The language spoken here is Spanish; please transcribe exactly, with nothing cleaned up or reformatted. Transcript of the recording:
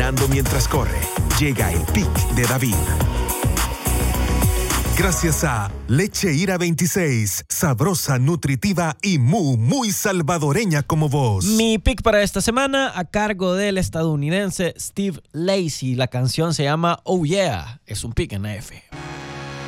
caminando mientras corre. Llega el pick de David. Gracias a Leche Ira veintiséis, sabrosa, nutritiva y muy, muy salvadoreña como vos. Mi pick para esta semana a cargo del estadounidense Steve Lacy. La canción se llama Oh Yeah. Es un pick en la F.